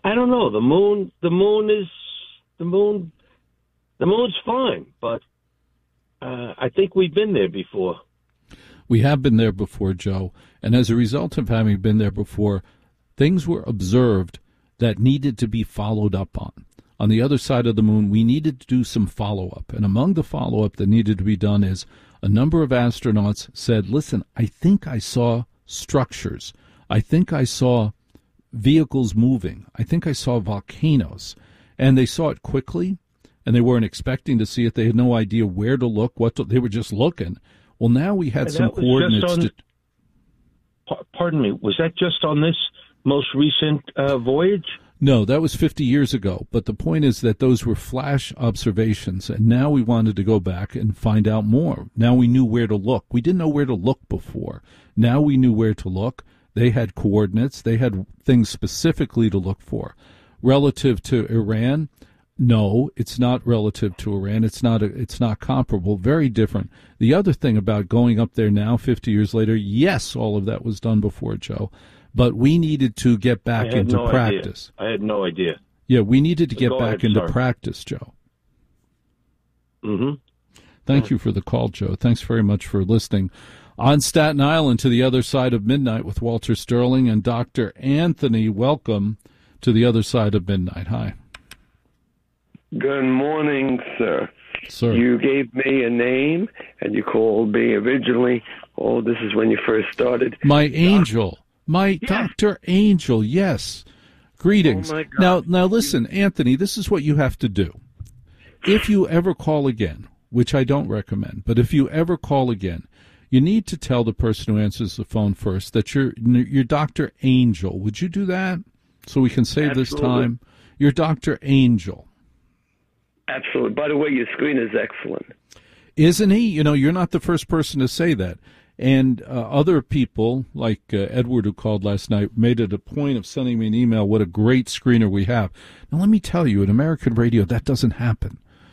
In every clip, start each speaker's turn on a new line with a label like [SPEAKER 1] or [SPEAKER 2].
[SPEAKER 1] I don't know. The moon's fine, but I think we've been there before.
[SPEAKER 2] We have been there before, Joe, and as a result of having been there before, things were observed that needed to be followed up on. On the other side of the moon, we needed to do some follow-up, and among the follow-up that needed to be done is a number of astronauts said, listen, I think I saw structures. I think I saw vehicles moving. I think I saw volcanoes. And they saw it quickly, and they weren't expecting to see it. They had no idea where to look, they were just looking. Well, now we had some coordinates.
[SPEAKER 1] Pardon me, was that just on this most recent voyage?
[SPEAKER 2] No, that was 50 years ago. But the point is that those were flash observations, and now we wanted to go back and find out more. Now we knew where to look. We didn't know where to look before. Now we knew where to look. They had coordinates. They had things specifically to look for. Relative to Iran, no, it's not relative to Iran. It's not comparable. Very different. The other thing about going up there now, 50 years later, yes, all of that was done before, Joe. But we needed to get back into practice.
[SPEAKER 1] I had no idea.
[SPEAKER 2] Yeah, we needed to get back into practice, Joe.
[SPEAKER 1] Mm-hmm.
[SPEAKER 2] Thank you for the call, Joe. Thanks very much for listening. On Staten Island, to the other side of midnight with Walter Sterling and Dr. Anthony. Welcome to the other side of midnight. Hi.
[SPEAKER 3] Good morning, sir.
[SPEAKER 2] Sir.
[SPEAKER 3] You gave me a name, and you called me originally. Oh, this is when you first started.
[SPEAKER 2] My angel. My yes. Dr. Angel, yes. Greetings.
[SPEAKER 3] Oh my God.
[SPEAKER 2] Now listen, Anthony, this is what you have to do. If you ever call again, which I don't recommend, but if you ever call again, you need to tell the person who answers the phone first that you're Dr. Angel. Would you do that so we can save
[SPEAKER 3] Absolutely.
[SPEAKER 2] this time? You're Dr. Angel.
[SPEAKER 3] Absolutely. By the way, your screen is excellent.
[SPEAKER 2] Isn't he? You know, you're not the first person to say that. And other people, like Edward, who called last night, made it a point of sending me an email, what a great screener we have. Now, let me tell you, in American radio, that doesn't happen.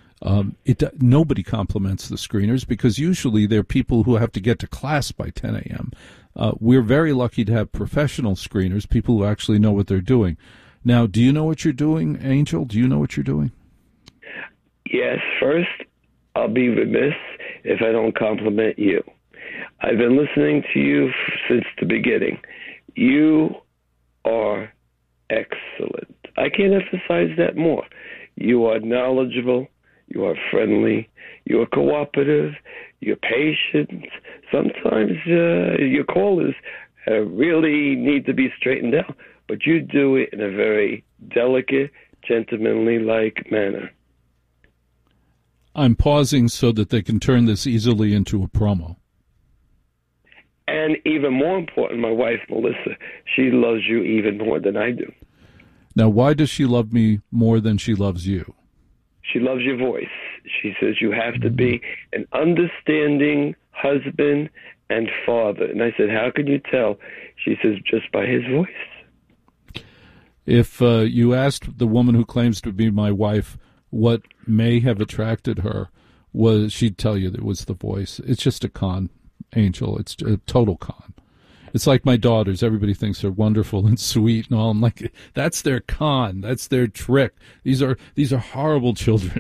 [SPEAKER 2] Nobody compliments the screeners because usually they're people who have to get to class by 10 a.m. We're very lucky to have professional screeners, people who actually know what they're doing. Now, do you know what you're doing, Angel? Do you know what you're doing?
[SPEAKER 3] Yes. First, I'll be remiss if I don't compliment you. I've been listening to you since the beginning. You are excellent. I can't emphasize that more. You are knowledgeable. You are friendly. You are cooperative. You're patient. Sometimes your callers really need to be straightened out, but you do it in a very delicate, gentlemanly-like manner.
[SPEAKER 2] I'm pausing so that they can turn this easily into a promo.
[SPEAKER 3] And even more important, my wife, Melissa, she loves you even more than I do.
[SPEAKER 2] Now, why does she love me more than she loves you?
[SPEAKER 3] She loves your voice. She says you have to be an understanding husband and father. And I said, how can you tell? She says, just by his voice.
[SPEAKER 2] If you asked the woman who claims to be my wife what may have attracted her, she'd tell you that it was the voice. It's just a con, Angel. It's a total con. It's like my daughters. Everybody thinks they're wonderful and sweet and all. I'm like, that's their con. That's their trick. These are horrible children.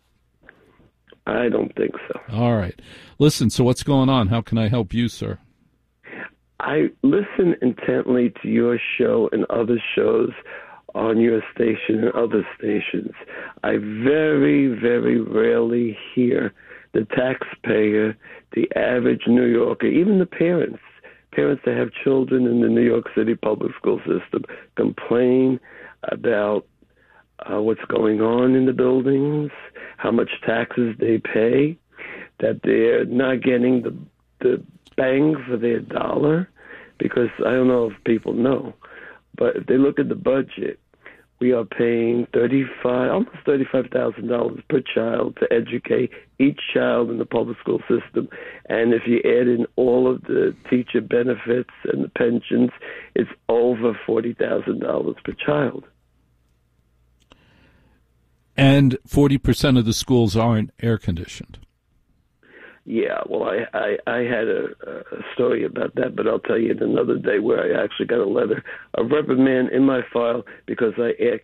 [SPEAKER 3] I don't think so.
[SPEAKER 2] All right. Listen, so what's going on? How can I help you, sir?
[SPEAKER 3] I listen intently to your show and other shows on your station and other stations. I very, very rarely hear the taxpayer, the average New Yorker, even the parents that have children in the New York City public school system complain about what's going on in the buildings, how much taxes they pay, that they're not getting the bang for their dollar, because I don't know if people know, but if they look at the budget, we are paying almost $35,000 per child to educate each child in the public school system. And if you add in all of the teacher benefits and the pensions, it's over $40,000 per child.
[SPEAKER 2] And 40% of the schools aren't air-conditioned.
[SPEAKER 3] Yeah, well, I had a story about that, but I'll tell you it another day, where I actually got a letter, a reprimand in my file because I